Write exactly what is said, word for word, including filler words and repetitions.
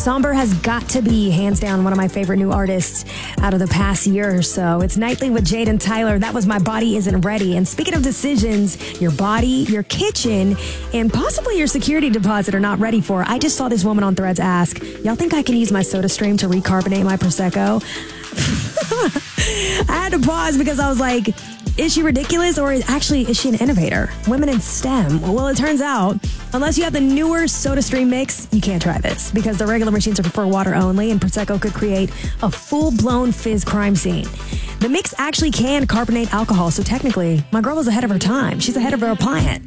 Somber has got to be, hands down, one of my favorite new artists out of the past year or so. It's Nightly with Jade and Tyler. That was My Body Isn't Ready. And speaking of decisions, your body, your kitchen, and possibly your security deposit are not ready for, I just saw this woman on Threads ask, y'all think I can use my SodaStream to recarbonate my Prosecco? I had to pause because I was like, is she ridiculous, or is, actually is she an innovator? Women in STEM. Well, it turns out, unless you have the newer SodaStream mix, you can't try this because the regular machines are for water only, and Prosecco could create a full-blown fizz crime scene. The mix actually can carbonate alcohol, so technically, my girl was ahead of her time. She's ahead of her appliance.